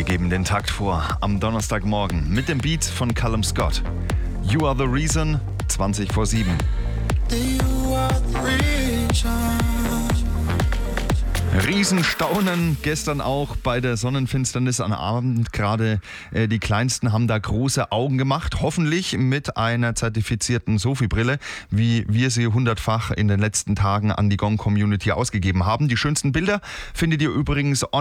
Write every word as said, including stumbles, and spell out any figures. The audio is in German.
Wir geben den Takt vor am Donnerstagmorgen mit dem Beat von Callum Scott. You are the reason, zwanzig vor sieben. Riesenstaunen gestern auch bei der Sonnenfinsternis am Abend. Gerade äh, die Kleinsten haben da große Augen gemacht. Hoffentlich mit einer zertifizierten Sophie-Brille, wie wir sie hundertfach in den letzten Tagen an die Gong-Community ausgegeben haben. Die schönsten Bilder findet ihr übrigens online.